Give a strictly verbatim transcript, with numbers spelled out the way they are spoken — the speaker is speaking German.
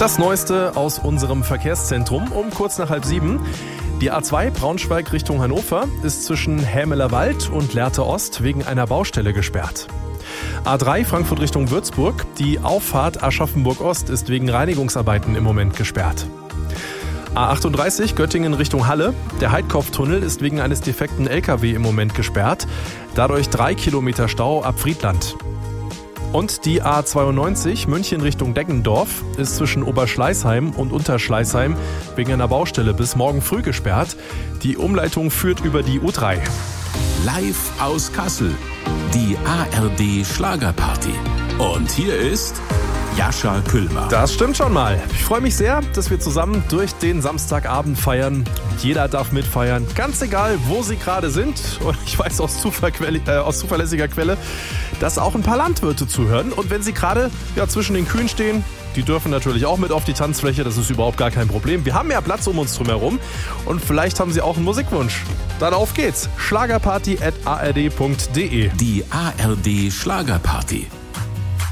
Das Neueste aus unserem Verkehrszentrum um kurz nach halb sieben. Die A zwei Braunschweig Richtung Hannover ist zwischen Hämelerwald und Lehrte Ost wegen einer Baustelle gesperrt. A drei Frankfurt Richtung Würzburg. Die Auffahrt Aschaffenburg Ost ist wegen Reinigungsarbeiten im Moment gesperrt. A achtunddreißig Göttingen Richtung Halle. Der Heidkopftunnel ist wegen eines defekten L K W im Moment gesperrt. Dadurch drei Kilometer Stau ab Friedland. Und die A zweiundneunzig München Richtung Deggendorf ist zwischen Oberschleißheim und Unterschleißheim wegen einer Baustelle bis morgen früh gesperrt. Die Umleitung führt über die U drei. Live aus Kassel, die A R D Schlagerparty. Und hier ist Jascha Küllmer. Das stimmt schon mal. Ich freue mich sehr, dass wir zusammen durch den Samstagabend feiern. Jeder darf mitfeiern, ganz egal, wo Sie gerade sind. Und ich weiß aus, Zufallquelle, äh, aus zuverlässiger Quelle, dass auch ein paar Landwirte zuhören. Und wenn Sie gerade ja, zwischen den Kühen stehen, die dürfen natürlich auch mit auf die Tanzfläche. Das ist überhaupt gar kein Problem. Wir haben ja Platz um uns drumherum. Und vielleicht haben Sie auch einen Musikwunsch. Dann auf geht's. Schlagerparty at a r d punkt d e. Die A R D Schlagerparty.